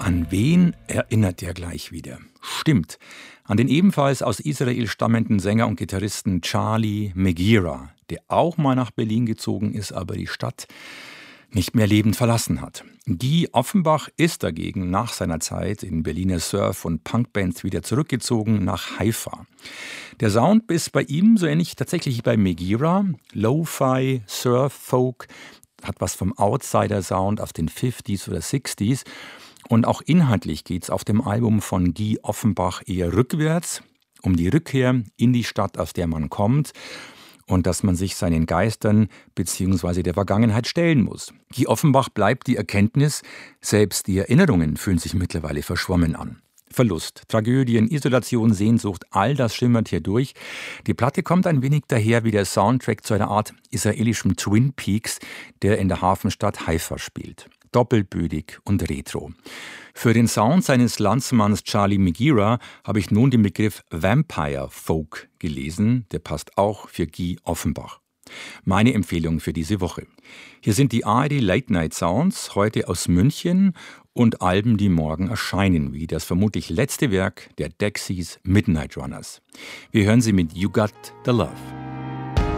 An wen erinnert der gleich wieder? Stimmt, an den ebenfalls aus Israel stammenden Sänger und Gitarristen Charlie Megira, der auch mal nach Berlin gezogen ist, aber die Stadt nicht mehr lebend verlassen hat. Guy Offenbach ist dagegen nach seiner Zeit in Berliner Surf- und Punkbands wieder zurückgezogen nach Haifa. Der Sound ist bei ihm so ähnlich tatsächlich wie bei Megira, Lo-Fi, Surf, Folk, hat was vom Outsider-Sound aus den 50s oder 60s. Und auch inhaltlich geht es auf dem Album von Guy Offenbach eher rückwärts, um die Rückkehr in die Stadt, aus der man kommt, und dass man sich seinen Geistern bzw. der Vergangenheit stellen muss. Guy Offenbach bleibt die Erkenntnis, selbst die Erinnerungen fühlen sich mittlerweile verschwommen an. Verlust, Tragödien, Isolation, Sehnsucht, all das schimmert hier durch. Die Platte kommt ein wenig daher wie der Soundtrack zu einer Art israelischem Twin Peaks, der in der Hafenstadt Haifa spielt. Doppelbödig und retro. Für den Sound seines Landsmanns Charlie Megira habe ich nun den Begriff Vampire Folk gelesen. Der passt auch für Guy Offenbach. Meine Empfehlung für diese Woche. Hier sind die ARD Late Night Sounds, heute aus München, und Alben, die morgen erscheinen, wie das vermutlich letzte Werk der Dexys Midnight Runners. Wir hören sie mit You Got the Love.